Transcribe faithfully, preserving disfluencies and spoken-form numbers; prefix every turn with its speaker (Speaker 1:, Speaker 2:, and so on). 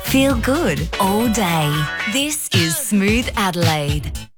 Speaker 1: Feel good all day. This is Smooth Adelaide.